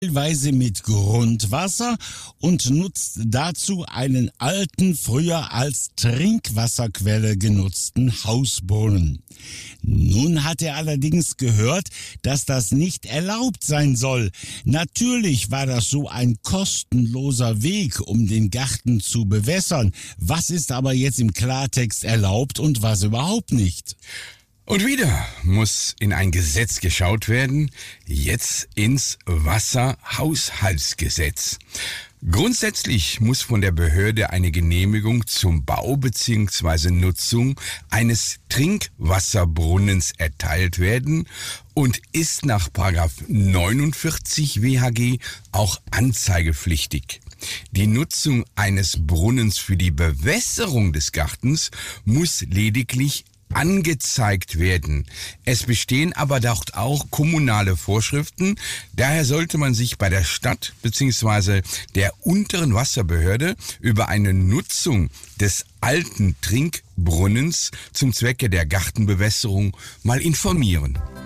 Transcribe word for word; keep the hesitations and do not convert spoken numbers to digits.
teilweise mit Grundwasser und nutzt dazu einen alten, früher als Trinkwasserquelle genutzten Hausbrunnen. Nun hat er allerdings gehört, dass das nicht erlaubt sein soll. Natürlich war das so ein kostenloser Weg, um den Garten zu bewässern. Was ist aber jetzt im Klartext erlaubt und was überhaupt nicht? Und wieder muss in ein Gesetz geschaut werden, jetzt ins Wasserhaushaltsgesetz. Grundsätzlich muss von der Behörde eine Genehmigung zum Bau bzw. Nutzung eines Trinkwasserbrunnens erteilt werden und ist nach Paragraph neunundvierzig W H G auch anzeigepflichtig. Die Nutzung eines Brunnens für die Bewässerung des Gartens muss lediglich angezeigt werden. Es bestehen aber dort auch kommunale Vorschriften. Daher sollte man sich bei der Stadt bzw. der unteren Wasserbehörde über eine Nutzung des alten Trinkbrunnens zum Zwecke der Gartenbewässerung mal informieren.